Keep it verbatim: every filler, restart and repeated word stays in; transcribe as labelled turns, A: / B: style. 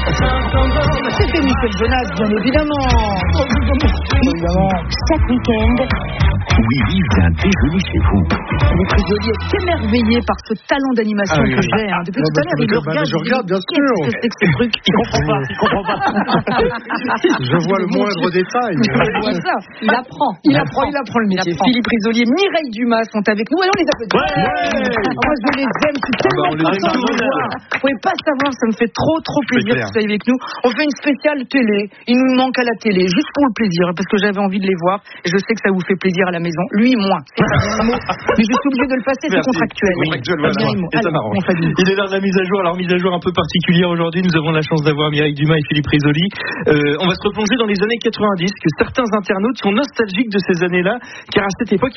A: C'était Michel Jonas, bien évidemment. évidemment.
B: Chaque week-end,
C: Willy vient déjeuner chez vous.
A: Le prisonnier est émerveillé par ce talent d'animation
D: Ah oui,
A: que
D: oui.
A: j'ai. Hein. Depuis
D: Ah
A: tout
D: bah,
A: à l'heure, il
D: bah,
A: le
D: bah,
A: regarde.
D: je regarde, bien
A: Qu'est-ce
D: sûr.
A: que c'est que ce truc? Il comprend pas. Il comprend pas.
D: Je vois le moindre détail.
A: Il voit ça. Il apprend. Il apprend. Il apprend le métier. Philippe Risolier, Mireille Dumas sont avec nous. Allons les applaudir.
D: Ouais.
A: Moi, je les aime. Je suis tellement
D: Ah bah, on les
A: content de
D: aime.
A: vous voir. Vous pouvez pas savoir, ça me fait trop, trop plaisir que
D: clair.
A: vous soyez avec nous. On fait une spéciale télé. Il nous manque à la télé, juste pour le plaisir, parce que j'avais envie de les voir. Et je sais que ça vous fait plaisir à la maison. Lui, moins. C'est pas un mot, mais je suis obligée de le passer, c'est contractuel.
E: Contractuel,
A: Pas
E: voilà.
A: bien, il mot.
E: Et ça
A: Alors,
E: m'arrange.
A: on fait du-
E: Il est dans la mise à jour. Alors, mise à jour un peu particulière aujourd'hui. Nous avons la chance d'avoir Mireille Dumas et Philippe Risoli. Euh, on va se replonger dans les années quatre-vingt-dix, que certains internautes sont nostalgiques de ces années-là, car à cette époque,